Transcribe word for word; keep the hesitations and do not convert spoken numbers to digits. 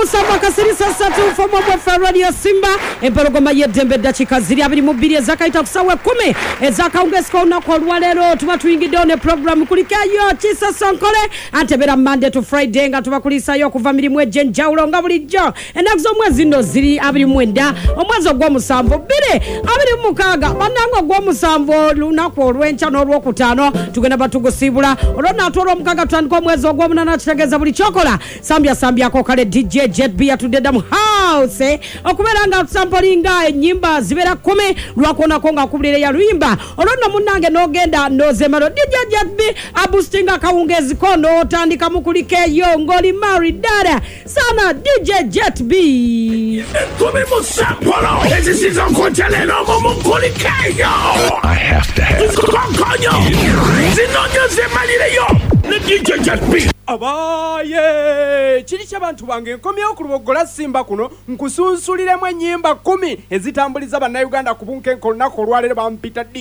Musamba kasirisa satu fomo bwa Radio Simba empologoma yedembe dakika ziri abiri mu bbiri ezakaita kusawe kumi ezakaungesko na kwa lwalero tuba tuyingide one program kulikayo Kisa Sonkole antebera Monday to Friday nga tuba kulisayo kuva mirimu ejenjawulo nga bulijjo enazo mwezi ndo ziri abiri mwenda omwezi ogwa musambo bbiri abiri mukaga banango ogwa musambo lunaku olwenca n'olwokutaano tugenda batugusibula olwona atwala omukaga tutandika omwezi ogwa munana kitegeeza buli kyokola sambya sambyako kale D J Jet B atudde mu house okubera nga tusampolinga ennyimba zibera kumi lwakonako nga kubulire ya luyimba olwonna munnange n'ogenda nozemalo D J Jet B abustinga kawungezi kono otandika mukulikeyo ngoli maridada sana D J Jet B kumi musampolo ezisiza nkonjaleno mukulikeyo I have to have konkonyo zinonyo zemalireyo ne D J Jet B abaye kiri ky'abantu bange nkomyewo ku lubogola Simba kuno nkusunsuliremu ennyimba kumi ezitambuliza bannayuganda ku bunkenke olunaku olwaleero bampita D